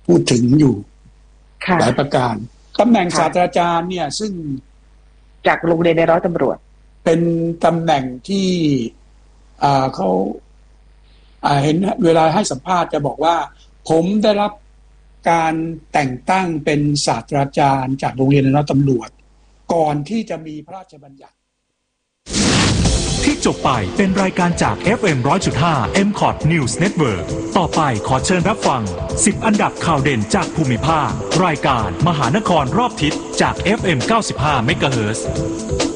พูดถึงอยู่หลายประการตำแหน่งศาสตราจารย์เนี่ยซึ่งจากโรงเรียนในร้อยตำรวจเป็นตำแหน่งที่เขาเห็นเวลาให้สัมภาษณ์จะบอกว่าผมได้รับการแต่งตั้งเป็นศาสตราจารย์จากโรงเรียนในร้อยตำรวจก่อนที่จะมีพระราชบัญญัติที่จบไปเป็นรายการจาก FM 100.5 MCOT News Network ต่อไปขอเชิญรับฟัง10อันดับข่าวเด่นจากภูมิภาครายการมหานครรอบทิศจาก FM 95 MHz